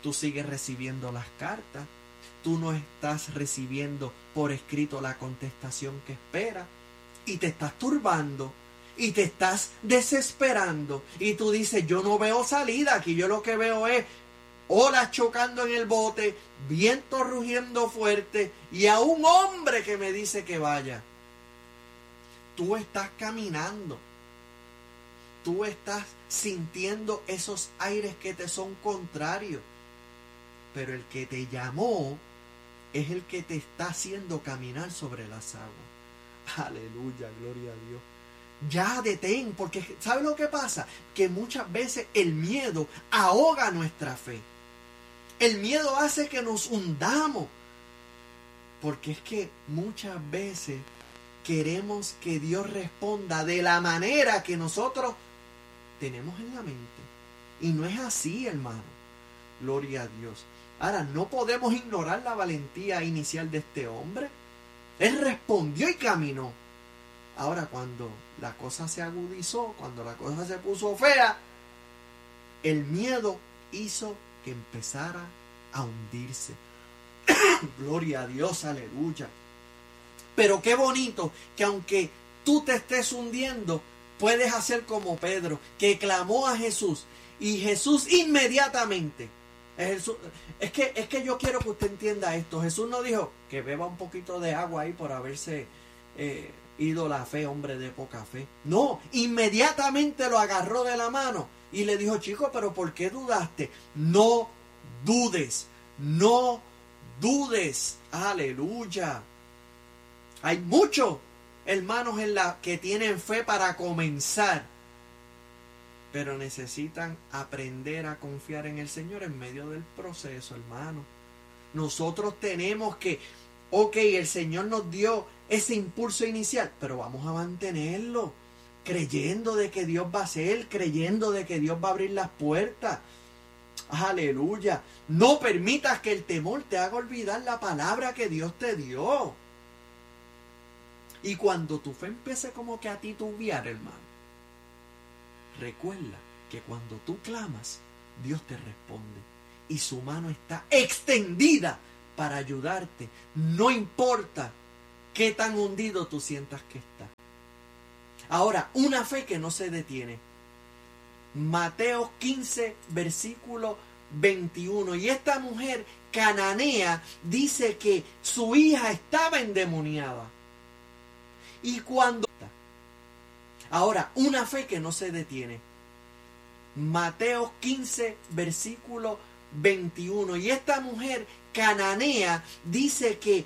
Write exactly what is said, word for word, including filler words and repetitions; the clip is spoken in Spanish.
tú sigues recibiendo las cartas, tú no estás recibiendo por escrito la contestación que esperas y te estás turbando y te estás desesperando y tú dices, yo no veo salida aquí, yo lo que veo es olas chocando en el bote, viento rugiendo fuerte y a un hombre que me dice que vaya. Tú estás caminando, tú estás sintiendo esos aires que te son contrarios, pero el que te llamó es el que te está haciendo caminar sobre las aguas. Aleluya, gloria a Dios. Ya detén, porque ¿sabe lo que pasa? Que muchas veces el miedo ahoga nuestra fe. El miedo hace que nos hundamos. Porque es que muchas veces queremos que Dios responda de la manera que nosotros tenemos en la mente. Y no es así, hermano. Gloria a Dios. Ahora, no podemos ignorar la valentía inicial de este hombre. Él respondió y caminó. Ahora, cuando la cosa se agudizó, cuando la cosa se puso fea, el miedo hizo que empezara a hundirse. Gloria a Dios, aleluya. Pero qué bonito que aunque tú te estés hundiendo, puedes hacer como Pedro, que clamó a Jesús. Y Jesús inmediatamente... Jesús, es, que, es que yo quiero que usted entienda esto. Jesús no dijo que beba un poquito de agua ahí por haberse eh, ido la fe, hombre de poca fe. No, inmediatamente lo agarró de la mano y le dijo, chico, pero ¿por qué dudaste? No dudes, no dudes. Aleluya. Hay muchos hermanos en la que tienen fe para comenzar, pero necesitan aprender a confiar en el Señor en medio del proceso, hermano. Nosotros tenemos que, ok, el Señor nos dio ese impulso inicial, pero vamos a mantenerlo, creyendo de que Dios va a hacer, creyendo de que Dios va a abrir las puertas. Aleluya. No permitas que el temor te haga olvidar la palabra que Dios te dio. Y cuando tu fe empiece como que a titubear, hermano, recuerda que cuando tú clamas, Dios te responde. Y su mano está extendida para ayudarte. No importa qué tan hundido tú sientas que estás. Ahora, una fe que no se detiene. Mateo quince, versículo veintiuno. Y esta mujer cananea dice que su hija estaba endemoniada. Y cuando... Ahora, una fe que no se detiene. Mateo quince, versículo veintiuno. Y esta mujer cananea dice que